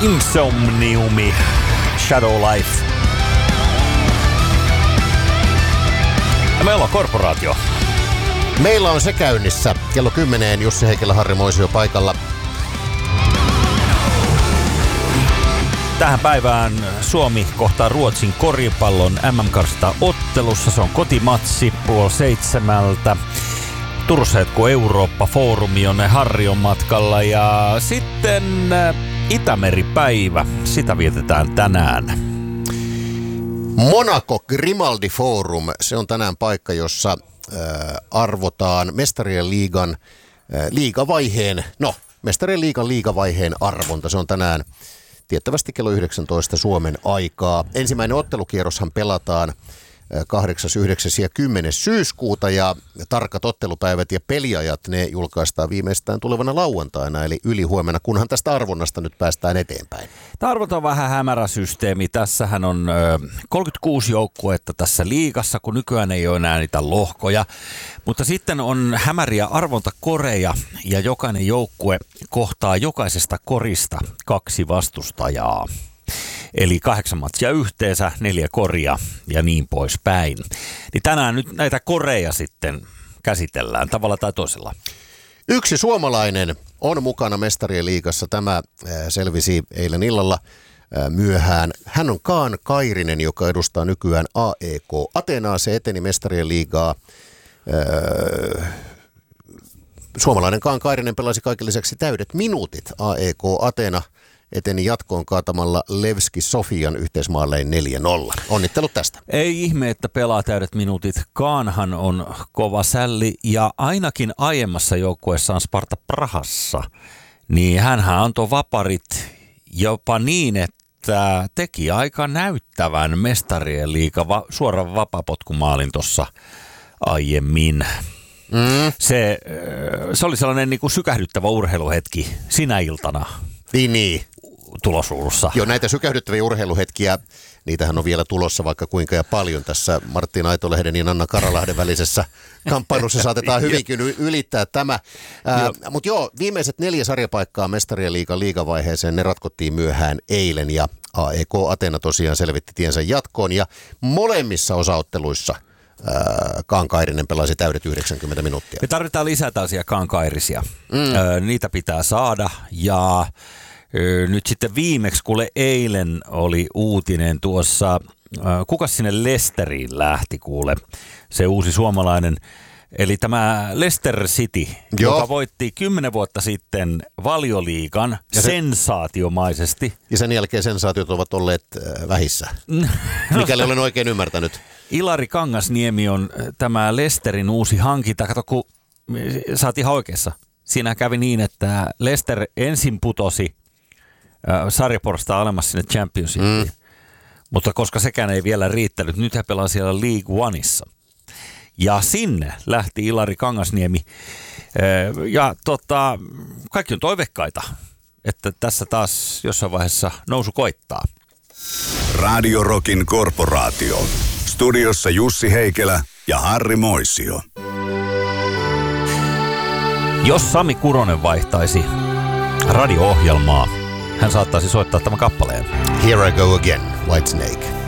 Insomniumi, Shadow Life. Ja meillä on korporaatio. Meillä on se käynnissä. Kello 10 Jussi Heikelä, Harri Moisio paikalla. Tähän päivään Suomi kohtaa Ruotsin koripallon MM-karsinta-ottelussa. Se on kotimatsi 6:30. Turussa jatkuu Eurooppa-foorumi, jonne Harri on matkalla. Ja sitten Itämeri-päivä. Sitä vietetään tänään. Monaco Grimaldi Forum. Se on tänään paikka, jossa arvotaan Mestarien liigan liigavaiheen, Mestarien liigan liigavaiheen arvonta. Se on tänään tiettävästi kello 19 Suomen aikaa. Ensimmäinen ottelukierroshan pelataan 8., 9. ja 10. syyskuuta ja tarkat ottelupäivät ja peliajat ne julkaistaan viimeistään tulevana lauantaina eli ylihuomenna, kunhan tästä arvonnasta nyt päästään eteenpäin. Tämä arvonta on vähän hämärä systeemi. Tässähän on 36 joukkuetta tässä liigassa, kun nykyään ei ole enää niitä lohkoja. Mutta sitten on hämäriä arvontakoreja ja jokainen joukkue kohtaa jokaisesta korista 2 vastustajaa. Eli 8 matsia yhteensä, 4 koria ja niin poispäin. Niin tänään nyt näitä koreja sitten käsitellään tavalla tai toisella. Yksi suomalainen on mukana Mestarien liigassa. Tämä selvisi eilen illalla myöhään. Kaan Kaan Kairinen, joka edustaa nykyään AEK Athenaa. Se eteni Mestarien liigaa. Suomalainen Kaan Kairinen pelasi kaiken lisäksi täydet minuutit. AEK Athena eteni jatkoon kaatamalla Levski Sofian yhteismaalleen 4-0. Onnittelut tästä. Ei ihme, että pelaa täydet minuutit. Kaanhan on kova sälli ja ainakin aiemmassa joukkueessaan Sparta Prahassa, niin hänhän antoi vaparit jopa niin, että teki aika näyttävän Mestarien liigan suoran vapapotkumaalin tuossa aiemmin. Se oli sellainen niin kuin sykähdyttävä urheiluhetki sinä iltana. Niin. Tulosuurussa. Joo, näitä sykähdyttäviä urheiluhetkiä, niitähän on vielä tulossa vaikka kuinka ja paljon. Tässä Martin Aitolehden ja Anna Karalahden välisessä kamppailussa saatetaan hyvinkin ylittää tämä. Mutta viimeiset 4 sarjapaikkaa Mestarien liigan liigavaiheeseen, ne ratkottiin myöhään eilen ja AEK Athena tosiaan selvitti tiensä jatkoon ja molemmissa osaotteluissa Kaan Kairinen pelasi täydet 90 minuuttia. Me tarvitaan lisää tällaisia Kaan Kairisia. Niitä pitää saada ja nyt sitten viimeksi, kuule eilen oli uutinen tuossa, kukas sinne Leicesteriin lähti kuule, se uusi suomalainen, eli tämä Leicester City, joka voitti 10 vuotta sitten Valioliigan sensaatiomaisesti. Ja sen jälkeen sensaatiot ovat olleet vähissä, mikäli olen oikein ymmärtänyt. Ilari Kangasniemi on tämä Leicesterin uusi hankinta. Kato, kun saatiin ihan oikeassa. Siinä kävi niin, että Leicester ensin putosi sarjaporsta alemmas sinne Championshipiin. Mutta koska sekään ei vielä riittänyt, nyt he pelaa siellä League Oneissa. Ja sinne lähti Ilari Kangasniemi. Ja kaikki on toivekkaita, että tässä taas jossain vaiheessa nousu koittaa. Radio Rockin korporaatio. Studiossa Jussi Heikelä ja Harri Moisio. Jos Sami Kuronen vaihtaisi radio-ohjelmaa, hän saattaisi soittaa tämän kappaleen. Here I go again, Whitesnake.